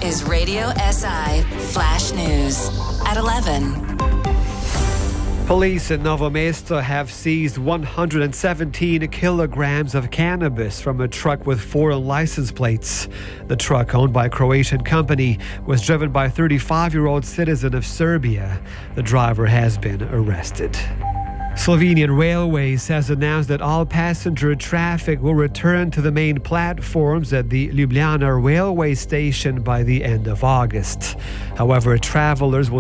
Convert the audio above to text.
is Radio SI Flash News at 11. Police in Novo Mesto have seized 117 kilograms of cannabis from a truck with foreign license plates. The truck, owned by a Croatian company, was driven by a 35-year-old citizen of Serbia. The driver has been arrested. Slovenian Railways has announced that all passenger traffic will return to the main platforms at the Ljubljana railway station by the end of August. However, travelers will